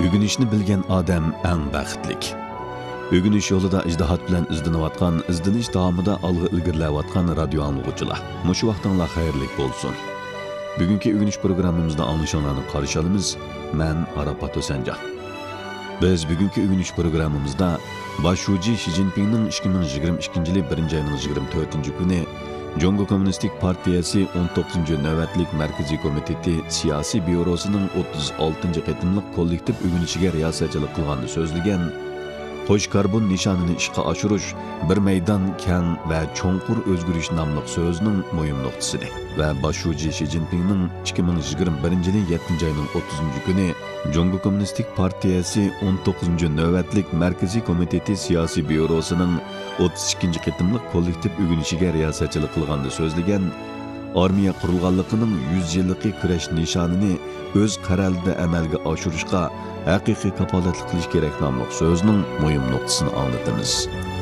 Ögünüşni bilgen odam eng baxtlik. Ögünüş yo'lida ijtihod bilan izlanayotgan, izlanish davomida olg'a ilgarilayotgan radio anglag'uvchilar. Mushu vaqtinglar xayrlik bo'lsin. Bugungi ögünüş programmamizda anglashinglarni qarshi olamiz. Men Arafat O'sanjon. Biz bugungi ögünüş programmamizda Başuji Xi Jinpingning 2022-yil 1-ayning 24-kuni Jongo Kommunistik Partiyasi 19-navbatlik Markaziy komiteti siyosiy byurosining 36-qatimliq kollektiv ögünüşiga riyosatchilik qilganini so'zlagan Qo'sh karbon nishonini ishga oshirish bir maydon kang va cho'nqur o'zgarish nomli so'zning muhim nuqtasidir va Başuji Xi Jinpingning 2021-yil 7-ayning 30-kuni Jongo Kommunistik Partiyasi 19-navbatlik Markaziy komiteti siyosiy byurosining 32-qatimliq kollektiv ögünüşiga riyosatchilik qilganini so'zlagan armiya qurilganligining 100 yillik kurash nishonini o'z qaralida amalga oshirishga haqiqiy kapolatlik qilish kerak nomli so'zning muhim nuqtasini anglatamiz.